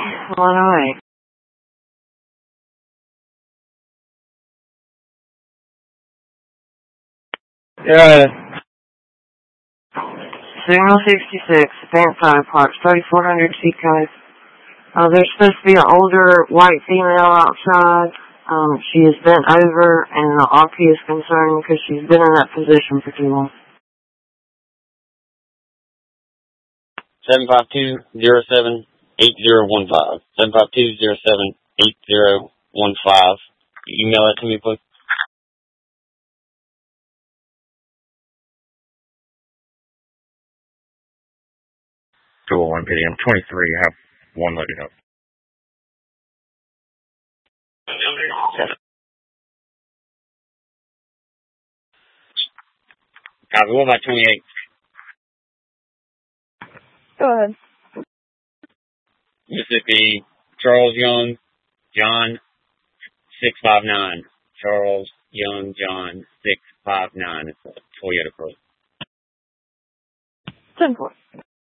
108. Yeah. Signal 66, Advanced Auto Parts, 3400 Seacoast. There's supposed to be an older white female outside. She is bent over, and the RP is concerned because she's been in that position for too long. 752-07-8015. 752-07-8015. Email that to me, please. Cool, I'm PD. I'm 23. I have one loaded up. Copy. What about 28? Go ahead. Mississippi, Charles Young, John, 659. Charles Young, John, 659. It's a Toyota Corolla. 10-4.